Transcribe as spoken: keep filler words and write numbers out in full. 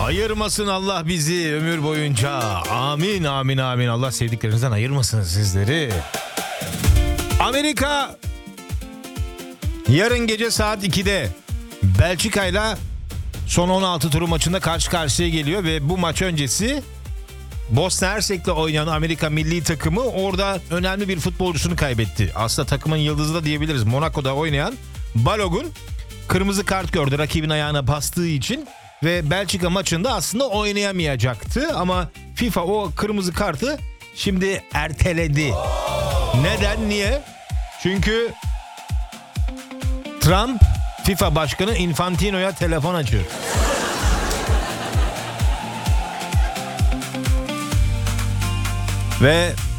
Ayırmasın Allah bizi ömür boyunca. Amin amin amin. Allah sevdiklerinizden ayırmasın sizleri. Amerika yarın gece saat ikide Belçika ile son on altı turu maçında karşı karşıya geliyor ve bu maç öncesi Bosna Hersek'le oynayan Amerika milli takımı orada önemli bir futbolcusunu kaybetti. Aslında takımın yıldızı da diyebiliriz. Monaco'da oynayan Balogun kırmızı kart gördü rakibin ayağına bastığı için ve Belçika maçında aslında oynayamayacaktı ama FIFA o kırmızı kartı şimdi erteledi. Neden? Niye? Çünkü Trump FIFA Başkanı Infantino'ya telefon açıyor. Ve